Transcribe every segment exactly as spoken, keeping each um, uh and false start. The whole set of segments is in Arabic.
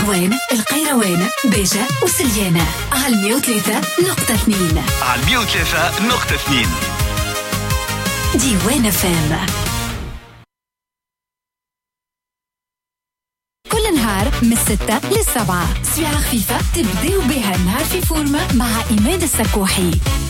النهوان، القيروان، بيجة وسليانة. على مية وثلاثة نقطة اثنين. على مية وثلاثة نقطة اثنين ديوان فام. كل نهار من الستة للسبعة ساعة خفيفة تبدأوا بها النهار في فورمة مع إيمان السكوحي.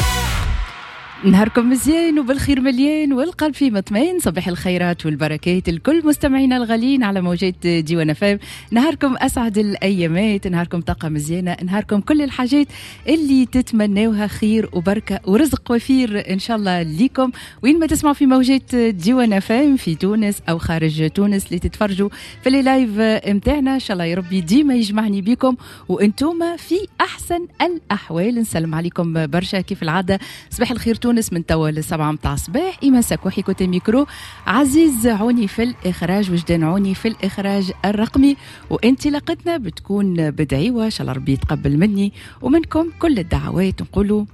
نهاركم مزيان وبالخير مليان والقلب فيه مطمئن. صباح الخيرات والبركات الكل مستمعينا الغاليين على موجات ديوان فام. نهاركم أسعد الأيامات، نهاركم طاقة مزيانة، نهاركم كل الحاجات اللي تتمنوها خير وبركة ورزق وفير إن شاء الله ليكم وين ما تسمعوا في موجات ديوان فام في تونس أو خارج تونس اللي تتفرجوا في اللايف متاعنا. إن شاء الله يا ربي ديما يجمعني بكم وأنتم في أحسن الأحوال. نسلم عليكم برشا كيف العادة. صباح الخير تونس من توا للسبعة متاع الصباح. إيمان سكوحي كوتي ميكرو، عزيز عوني في الإخراج، وجدان عوني في الإخراج الرقمي. وانطلاقتنا بتكون بدعيوة إن شاء الله ربي يتقبل مني ومنكم كل الدعوات. نقولوا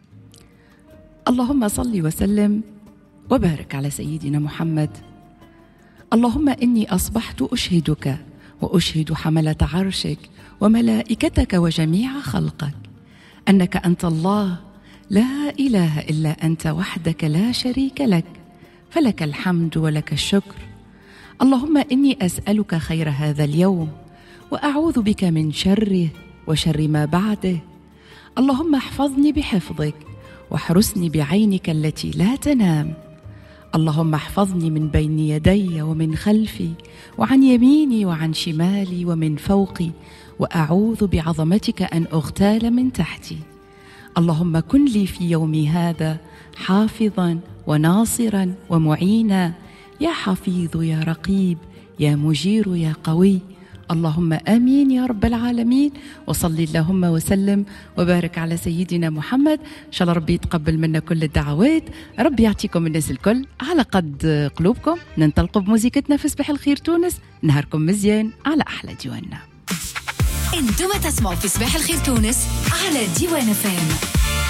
اللهم صل وسلم وبارك على سيدنا محمد. اللهم إني أصبحت أشهدك وأشهد حملة عرشك وملائكتك وجميع خلقك أنك أنت الله لا إله إلا أنت وحدك لا شريك لك، فلك الحمد ولك الشكر. اللهم إني أسألك خير هذا اليوم وأعوذ بك من شره وشر ما بعده. اللهم احفظني بحفظك واحرسني بعينك التي لا تنام. اللهم احفظني من بين يدي ومن خلفي وعن يميني وعن شمالي ومن فوقي، وأعوذ بعظمتك أن أغتال من تحتي. اللهم كن لي في يومي هذا حافظا وناصرا ومعينا، يا حفيظ يا رقيب يا مجير يا قوي. اللهم آمين يا رب العالمين. وصلي اللهم وسلم وبارك على سيدنا محمد. إن شاء الله ربي يتقبل منا كل الدعوات، ربي يعطيكم الناس الكل على قد قلوبكم. ننطلقوا بموزيكتنا في صباح الخير تونس. نهاركم مزيان على أحلى ديواننا. انتم تسمعوا في صباح الخير تونس على ديوان فام.